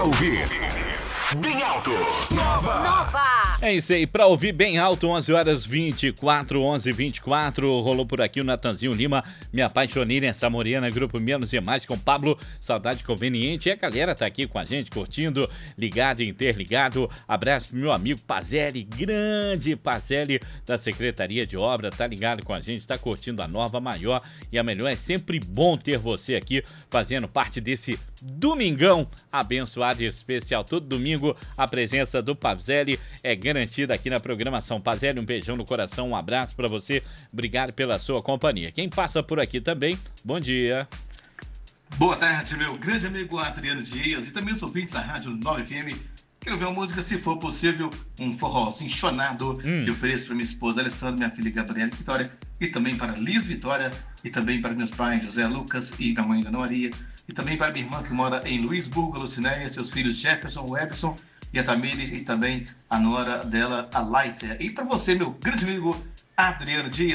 Pra ouvir bem alto. Nova. É isso aí, pra ouvir bem alto, 11h24, 11h24, rolou por aqui o Natanzinho Lima, Me Apaixonei Nessa Morena, Grupo Menos e Mais com Pablo, Saudade Conveniente, e a galera tá aqui com a gente, curtindo, ligado e interligado, abraço pro meu amigo Pazelli, grande Pazelli da Secretaria de Obra, tá ligado com a gente, tá curtindo a nova, maior e a melhor, é sempre bom ter você aqui, fazendo parte desse domingão abençoado e especial, todo domingo a presença do Pazelli é garantida aqui na programação. Pazelli, um beijão no coração, um abraço pra você, obrigado pela sua companhia. Quem passa por aqui também, bom dia. Boa tarde, meu grande amigo Adriano Dias e também os ouvintes da Rádio 9FM. Quero ver uma música, se for possível, um forrozinho chonado. Eu ofereço para minha esposa Alessandra, minha filha Gabriela Vitória, e também para Liz Vitória, e também para meus pais José Lucas e da mãe Ana Maria, e também para minha irmã que mora em Luisburgo, Lucinéia, seus filhos Jefferson, Webson e a Tamires, e também a nora dela, a Láisia. E para você, meu grande amigo Adriano Dias.